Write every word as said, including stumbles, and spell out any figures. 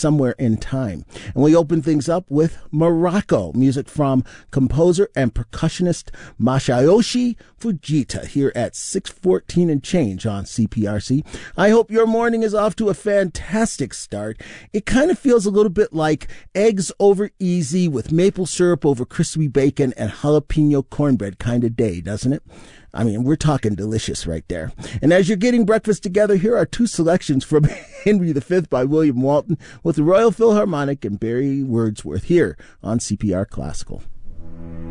Somewhere in Time. And we open things up with Morocco, music from composer and percussionist Masayoshi Fujita here at six fourteen and change on C P R C. I hope your morning is off to a fantastic start. It kind of feels a little bit like eggs over easy with maple syrup over crispy bacon and jalapeno cornbread kind of day, doesn't it? I mean, we're talking delicious right there. And as you're getting breakfast together, here are two selections from Henry the Fifth by William Walton with the Royal Philharmonic and Barry Wordsworth here on C P R Classical.